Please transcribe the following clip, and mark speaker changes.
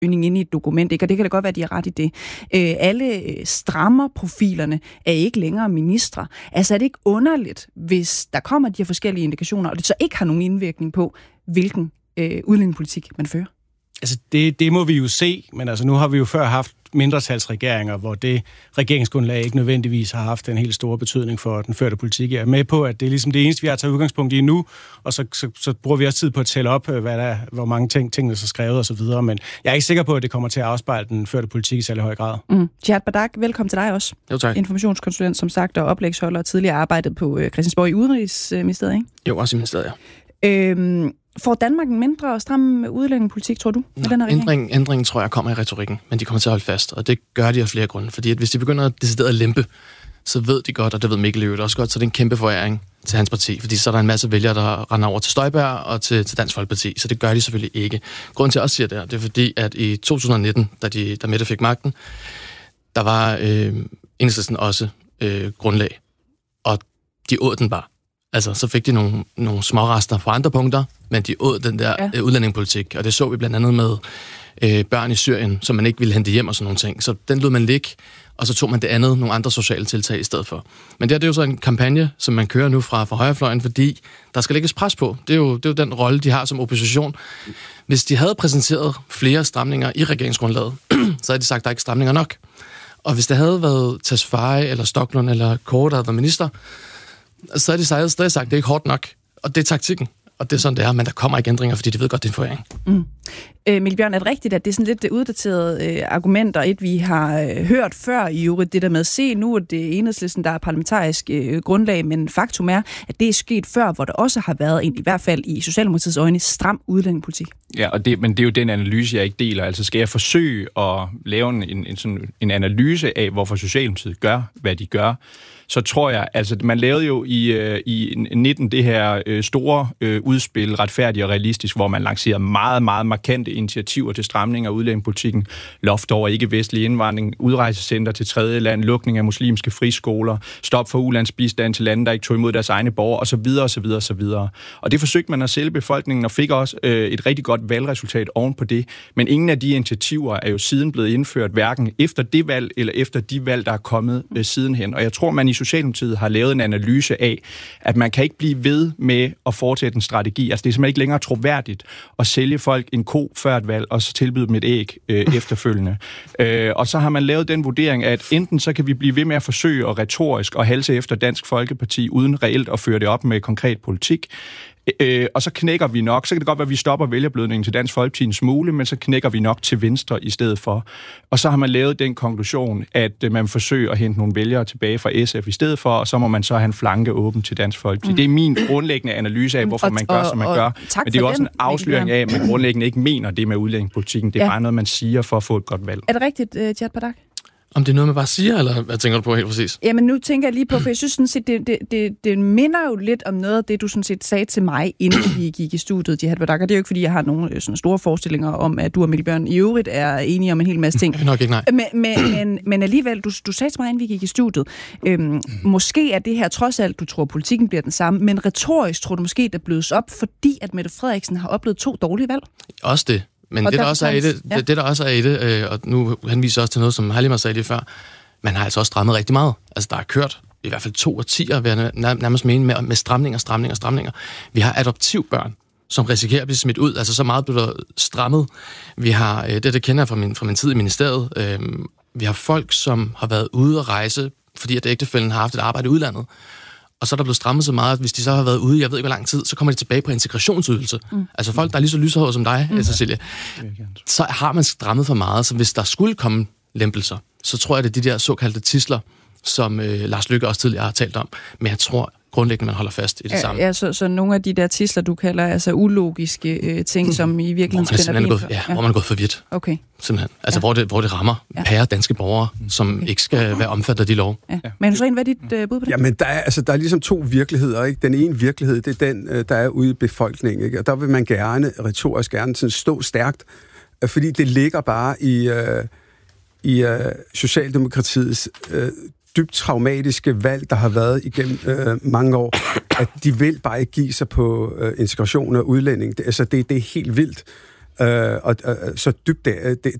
Speaker 1: inde i et dokument, ikke? Og det kan da godt være, at de har ret i det. Alle strammerprofilerne er ikke længere ministre. Altså er det ikke underligt, hvis der kommer de her forskellige indikationer, og det så ikke har nogen indvirkning på, hvilken udlændingepolitik man fører?
Speaker 2: Altså det må vi jo se, men altså nu har vi jo før haft mindretalsregeringer, hvor det regeringsgrundlag ikke nødvendigvis har haft en helt stor betydning for den førte politik. Jeg er med på, at det er ligesom det eneste, vi har taget udgangspunkt i nu, og så bruger vi også tid på at tælle op, hvor mange ting der er så skrevet og så videre, men jeg er ikke sikker på, at det kommer til at afspejle den førte politik i særlig høj grad.
Speaker 1: Jihad Bardak, velkommen til dig også.
Speaker 3: Jo, tak.
Speaker 1: Informationskonsulent, som sagt, og oplægsholder og tidligere arbejdet på Christiansborg i Udenrigsministeriet, ikke?
Speaker 3: Jo, også i ministeriet,
Speaker 1: ja. Får Danmark en mindre og stram udlændingepolitik, tror du?
Speaker 3: Ændringen tror jeg kommer i retorikken, men de kommer til at holde fast, og det gør de af flere grunde. Fordi at hvis de begynder at decideret lempe, så ved de godt, og det ved Mikkel Løvet også godt, så det er en kæmpe foræring til hans parti, fordi så er der en masse vælgere, der render over til Støjberg og til Dansk Folkeparti, så det gør de selvfølgelig ikke. Grunden til, at jeg også siger det er fordi, at i 2019, da Mette fik magten, der var Enhedslisten også grundlag, og de åd den bare. Altså, så fik de nogle smårester på andre punkter, men de åd den der udlændingepolitik, og det så vi blandt andet med børn i Syrien, som man ikke ville hente hjem og sådan nogle ting. Så den lod man ligge, og så tog man det andet, nogle andre sociale tiltag i stedet for. Men det er jo så en kampagne, som man kører nu fra højrefløjen, fordi der skal lægges pres på. Det er jo den rolle, de har som opposition. Hvis de havde præsenteret flere stramninger i regeringsgrundlaget, så havde de sagt, at der er ikke stramninger nok. Og hvis det havde været Tesfaye eller Stoklund eller Kåre, der havde været minister, så er de stadig sagt, at det er ikke hårdt nok. Og det er taktikken. Og det er sådan, det er. Men der kommer ikke ændringer, fordi de ved godt, det er en foræring.
Speaker 1: Mikkel Bjørn, er det rigtigt, at det er sådan lidt uddaterede argumenter, et vi har hørt før i øvrigt, det der med at se nu, at det er Enhedslisten, der er parlamentarisk grundlag, men faktum er, at det er sket før, hvor der også har været i hvert fald i Socialdemokratiets øjne, stram udlændingepolitik.
Speaker 4: Ja, men det er jo den analyse, jeg ikke deler. Altså skal jeg forsøge at lave en analyse af, hvorfor Socialdemokratiet gør, hvad de gør, så tror jeg, altså man lavede jo i 19 det her store udspil, retfærdigt og realistisk, hvor man lancerede meget, meget markante initiativer til stramning af udlændingepolitikken, loft over ikke-vestlig indvandring, udrejsecenter til tredje land, lukning af muslimske friskoler, stop for ulandsbistand til lande, der ikke tog imod deres egne borgere, osv. Og det forsøgte man at sælge befolkningen, og fik også et rigtig godt valgresultat oven på det. Men ingen af de initiativer er jo siden blevet indført, hverken efter det valg, eller efter de valg, der er kommet sidenhen. Og jeg tror, man i Socialdemokratiet har lavet en analyse af, at man kan ikke blive ved med at fortsætte en strategi. Altså det er simpelthen ikke længere troværdigt at sælge folk en ko før et valg, og så tilbyde dem et æg efterfølgende. Og så har man lavet den vurdering, at enten så kan vi blive ved med at forsøge at retorisk og halse efter Dansk Folkeparti, uden reelt at føre det op med konkret politik, og så knækker vi nok. Så kan det godt være, at vi stopper vælgerblødningen til Dansk Folkeparti en smule, men så knækker vi nok til venstre i stedet for. Og så har man lavet den konklusion, at man forsøger at hente nogle vælgere tilbage fra SF i stedet for, og så må man så have en flanke åben til Dansk Folkeparti. Det er min grundlæggende analyse af, hvorfor man gør, som man gør. Men det er jo også en afsløring af, at man grundlæggende ikke mener det med udlændingepolitikken. Det er bare noget, man siger for at få et godt valg.
Speaker 1: Er det rigtigt, Jihad Bardak?
Speaker 3: Om det er noget, man bare siger, eller hvad tænker du på helt præcis?
Speaker 1: Jamen nu tænker jeg lige på, for jeg synes sådan set, det minder jo lidt om noget af det, du sådan set sagde til mig, inden vi gik i studiet, Jihad Bardak. Og det er jo ikke, fordi jeg har nogle sådan store forestillinger om, at du og Mikkel Bjørn i øvrigt er enige om en hel masse ting.
Speaker 3: Nok ikke, nej.
Speaker 1: Men alligevel, du sagde til mig, inden vi gik i studiet, måske er det her trods alt, du tror, politikken bliver den samme, men retorisk tror du måske, det blødes op, fordi at Mette Frederiksen har oplevet 2 dårlige valg?
Speaker 3: Også det. Men det, der også er i det, og nu henviser også til noget, som Halima sagde lige før, man har altså også strammet rigtig meget. Altså, der er kørt i hvert fald 2 årtier, vil jeg nærmest mene, med stramninger. Vi har adoptivbørn, som risikerer at blive smidt ud. Altså, så meget bliver der strammet. Vi har, det kender jeg fra min tid i ministeriet, vi har folk, som har været ude at rejse, fordi at ægtefællen har haft et arbejde i udlandet. Og så er der blevet strammet så meget, at hvis de så har været ude, jeg ved ikke hvor lang tid, så kommer de tilbage på integrationsydelse. Altså folk, der er lige så lyshåret som dig, Cecilia. Så har man strammet for meget, så hvis der skulle komme lempelser, så tror jeg, det er de der såkaldte tidsler, som Lars Løkke også tidligere har talt om. Men jeg tror grundlæggende, man holder fast i det samme.
Speaker 1: Ja, så nogle af de der tidsler, du kalder altså ulogiske ting, som i virkeligheden spænder ben.
Speaker 3: Hvor man er gået for vidt.
Speaker 1: Okay.
Speaker 3: Simpelthen. Altså, hvor det rammer pære danske borgere, som ikke skal være omfattet af de lov.
Speaker 1: Ja. Men hvad er dit bud på det?
Speaker 5: Jamen, der er ligesom 2 virkeligheder, ikke? Den ene virkelighed, det er den, der er ude i befolkningen, ikke? Og der vil man retorisk gerne sådan stå stærkt, fordi det ligger bare i Socialdemokratiets dybt traumatiske valg, der har været igennem mange år, at de vil bare ikke give sig på integration og udlænding. Det er helt vildt. Og så dybt